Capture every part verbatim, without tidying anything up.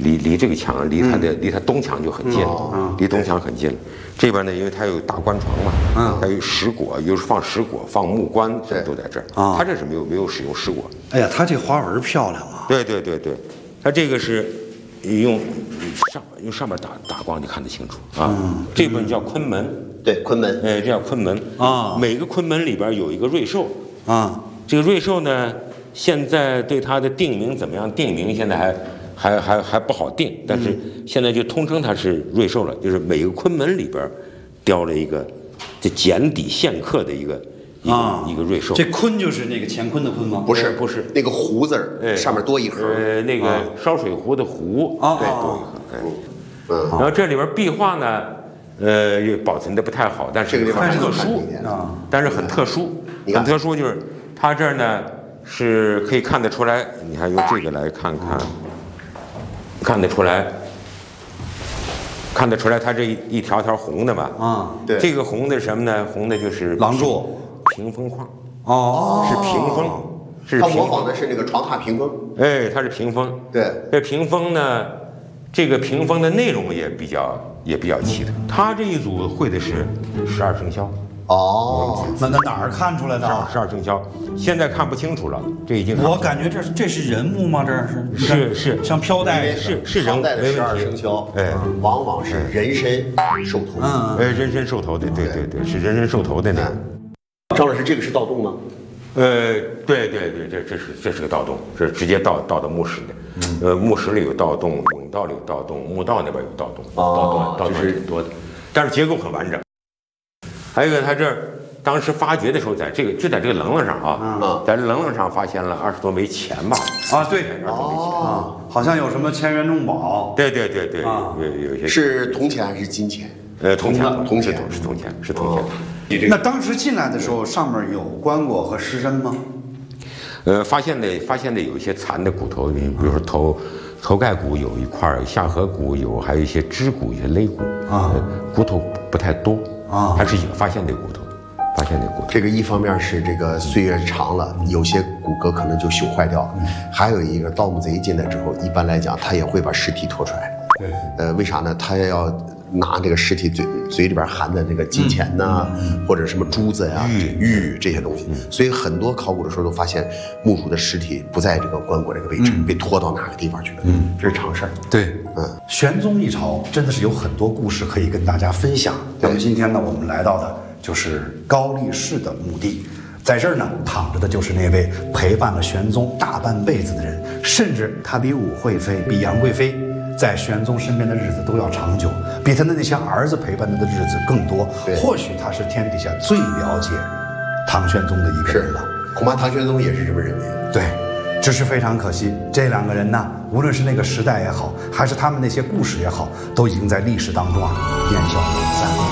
离离这个墙，离它的离它东墙就很近了，离东墙很近了。这边呢，因为它有大棺床嘛，嗯，它有石椁，有放石椁，放木棺，都在这儿。啊，它这是没有没有使用石椁。 哎呀，它这花纹漂亮啊！ 对对对对，它这个是用上用上面打打光就看得清楚啊。这边叫坤门， 对，坤门， 哎，这叫坤门啊。每个坤门里边有一个瑞兽啊。这个瑞兽呢，现在对它的定名怎么样？定名现在还。还还还不好定，但是现在就通称它是瑞兽了，就是每个坤门里边雕了一个这简底现刻的一个一个一个瑞兽。 这坤就是那个乾坤的坤吗？ 不是不是， 那个壶字儿上面多一横， 呃，那个烧水壶的壶，对，多一横。嗯，然后这里边壁画呢，呃，保存的不太好，但是很特殊啊，但是很特殊，很特殊就是它这儿呢是可以看得出来，你还用这个来看看。看得出来，看得出来，它这一一条条红的吧？啊，对，这个红的是什么呢？红的就是廊柱、 屏风框。 哦， 是屏风，是它模仿的是那个床榻屏风。 哎，它是屏风。对，这屏风呢，这个屏风的内容也比较也比较奇特。它这一组绘的是十二生肖。 哦，那那哪儿看出来的？ 十二生肖，现在看不清楚了，这已经。 我感觉这是这是人物吗？这是是是像飘带， 是是人物的十二生肖，哎，往往是人身兽头， 嗯，哎，人身兽头的，对对对，是人身兽头的那个。 张老师，这个是盗洞吗？ 呃，对对对，这这是这是个盗洞，这是直接盗盗到墓室的。呃，墓室里有盗洞，甬道里有盗洞，墓道那边有盗洞，盗洞盗洞挺多的，但是结构很完整。还有一个，他这儿当时发掘的时候，在这个就在这个棱棱上啊，嗯、在这棱棱上发现了二十多枚钱吧？ 啊，对，二十多枚钱啊，好像有什么千元重宝？ 对对对对， 啊、 有有一些是铜钱还是金钱？ 呃，铜钱， 铜钱是铜钱，是铜钱。 那当时进来的时候，上面有棺椁和尸身吗？ 呃，发现的发现的有一些残的骨头，比如说头头盖骨有一块，下颌骨有，还有一些肢骨、一些肋骨啊，骨头不太多。啊，还是有发现的骨头，发现的骨头。 这个一方面是这个岁月长了，有些骨骼可能就朽坏掉了；嗯、还有一个盗墓贼进来之后，一般来讲他也会把尸体拖出来。对，呃，为啥呢？他要拿这个尸体嘴嘴里边含的这个金钱呐、嗯，或者什么珠子呀、玉玉这些东西。嗯、所以很多考古的时候都发现墓主的尸体不在这个棺椁这个位置，嗯、被拖到哪个地方去了。嗯，这是常事儿。 对，嗯，玄宗一朝真的是有很多故事可以跟大家分享。那么今天呢，我们来到的就是高力士的墓地，在这儿呢躺着的就是那位陪伴了玄宗大半辈子的人，甚至他比武惠妃、比杨贵妃在玄宗身边的日子都要长久，比他的那些儿子陪伴他的日子更多。或许他是天底下最了解唐玄宗的一个人了。 恐怕唐玄宗也是这么认为。 对，只是非常可惜，这两个人呢，无论是那个时代也好，还是他们那些故事也好，都已经在历史当中啊烟消云散了。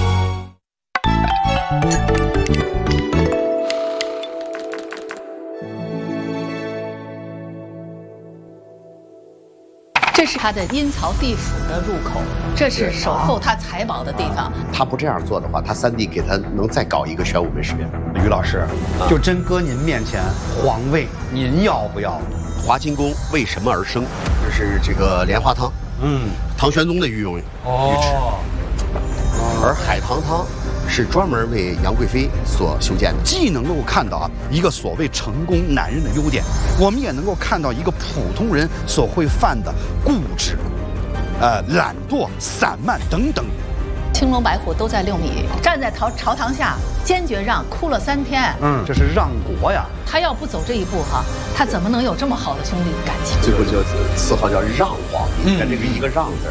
这是他的阴曹地府的入口，这是守候他财宝的地方。 他不这样做的话，他三弟给他能再搞一个玄武门事变。 于老师，就真搁您面前，皇位您要不要？ 华清宫为什么而生？就是这个莲花汤，嗯，唐玄宗的御用浴池，哦、而海棠汤是专门为杨贵妃所修建的。 既能够看到啊一个所谓成功男人的优点，我们也能够看到一个普通人所会犯的固执、呃懒惰、散漫等等。 青龙白虎都在六米，站在朝朝堂下坚决让，哭了三天。 嗯，这是让国呀。 他要不走这一步哈，他怎么能有这么好的兄弟感情？ 最后叫赐号叫让皇帝，你看这个一个让字。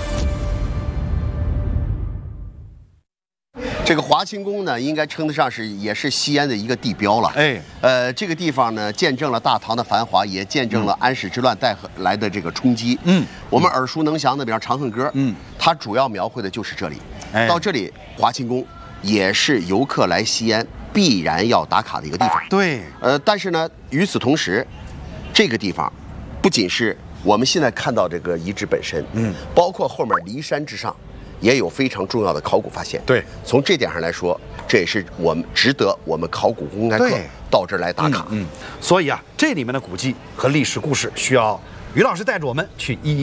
这个华清宫呢，应该称得上是也是西安的一个地标了。哎，呃，这个地方呢，见证了大唐的繁华，也见证了安史之乱带来的这个冲击。嗯，我们耳熟能详的，比方《长恨歌》，嗯，它主要描绘的就是这里。哎，到这里，华清宫也是游客来西安必然要打卡的一个地方。 对， 呃，但是呢，与此同时，这个地方不仅是我们现在看到这个遗址本身，嗯，包括后面骊山之上。也有非常重要的考古发现。 对， 从这点上来说，这也是我们值得我们考古公开课到这儿来打卡。 嗯，嗯所以啊，这里面的古迹和历史故事需要于老师带着我们去一一。